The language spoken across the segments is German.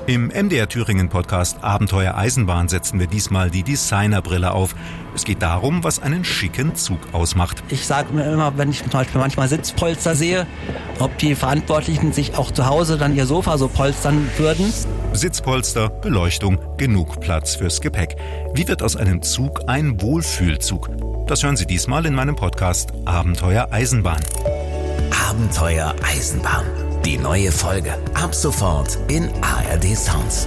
Im MDR Thüringen Podcast Abenteuer Eisenbahn setzen wir diesmal die Designerbrille auf. Es geht darum, was einen schicken Zug ausmacht. Ich sage mir immer, wenn ich zum Beispiel manchmal Sitzpolster sehe, ob die Verantwortlichen sich auch zu Hause dann ihr Sofa so polstern würden. Sitzpolster, Beleuchtung, genug Platz fürs Gepäck. Wie wird aus einem Zug ein Wohlfühlzug? Das hören Sie diesmal in meinem Podcast Abenteuer Eisenbahn. Abenteuer Eisenbahn. Die neue Folge ab sofort in ARD Sounds.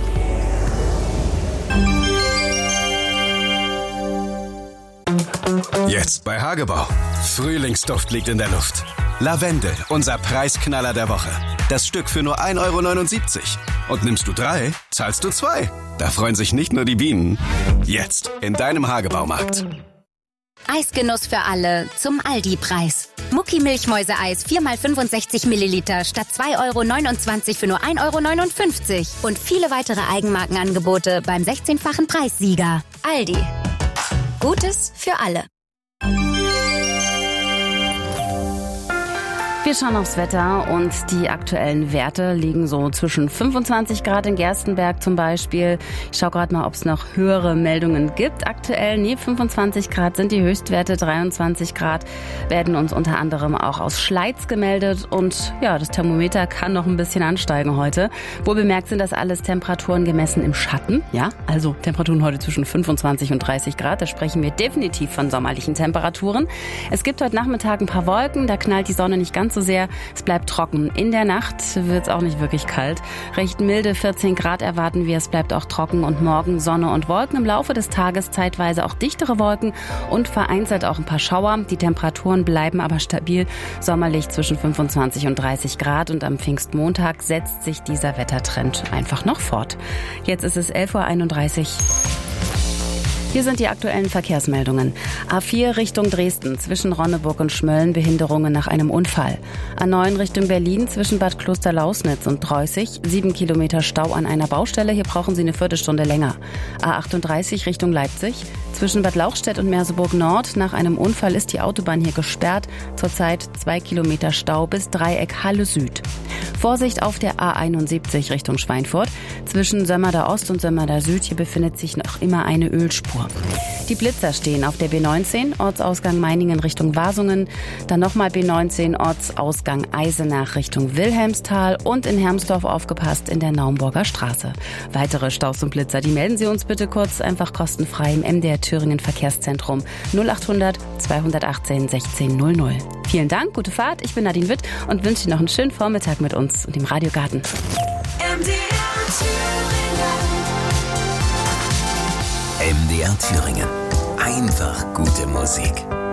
Jetzt bei Hagebau. Frühlingsduft liegt in der Luft. Lavendel, unser Preisknaller der Woche. Das Stück für nur 1,79 €. Und nimmst du 3, zahlst du 2. Da freuen sich nicht nur die Bienen. Jetzt in deinem Hagebaumarkt. Eisgenuss für alle zum Aldi-Preis. Mucki Milchmäuseeis 4x65 Milliliter statt 2,29 € für nur 1,59 € und viele weitere Eigenmarkenangebote beim 16-fachen Preissieger. Aldi. Gutes für alle. Wir schauen aufs Wetter und die aktuellen Werte liegen so zwischen 25 Grad in Gerstenberg zum Beispiel. Ich schaue gerade mal, ob es noch höhere Meldungen gibt. Aktuell 25 Grad sind die Höchstwerte, 23 Grad werden uns unter anderem auch aus Schleiz gemeldet. Und ja, das Thermometer kann noch ein bisschen ansteigen heute. Wohlbemerkt sind das alles Temperaturen gemessen im Schatten. Ja, also Temperaturen heute zwischen 25 und 30 Grad. Da sprechen wir definitiv von sommerlichen Temperaturen. Es gibt heute Nachmittag ein paar Wolken, da knallt die Sonne nicht ganz so sehr. Es bleibt trocken. In der Nacht wird es auch nicht wirklich kalt. Recht milde 14 Grad erwarten wir. Es bleibt auch trocken und morgen Sonne und Wolken. Im Laufe des Tages zeitweise auch dichtere Wolken und vereinzelt auch ein paar Schauer. Die Temperaturen bleiben aber stabil. Sommerlich zwischen 25 und 30 Grad und am Pfingstmontag setzt sich dieser Wettertrend einfach noch fort. Jetzt ist es 11:31 Uhr. Hier sind die aktuellen Verkehrsmeldungen. A4 Richtung Dresden, zwischen Ronneburg und Schmölln Behinderungen nach einem Unfall. A9 Richtung Berlin, zwischen Bad Klosterlausnitz und Preußig, 7 Kilometer Stau an einer Baustelle. Hier brauchen Sie eine Viertelstunde länger. A38 Richtung Leipzig, zwischen Bad Lauchstädt und Merseburg Nord. Nach einem Unfall ist die Autobahn hier gesperrt. Zurzeit 2 Kilometer Stau bis Dreieck Halle Süd. Vorsicht auf der A71 Richtung Schweinfurt. Zwischen Sömmerda Ost und Sömmerda Süd, hier befindet sich noch immer eine Ölspur. Die Blitzer stehen auf der B19, Ortsausgang Meiningen Richtung Wasungen. Dann nochmal B19, Ortsausgang Eisenach Richtung Wilhelmsthal und in Hermsdorf aufgepasst in der Naumburger Straße. Weitere Staus und Blitzer, die melden Sie uns bitte kurz einfach kostenfrei im MDR Thüringen Verkehrszentrum 0800 218 1600. Vielen Dank, gute Fahrt. Ich bin Nadine Witt und wünsche Ihnen noch einen schönen Vormittag mit uns und dem Radiogarten. MDR Thüringen. Einfach gute Musik.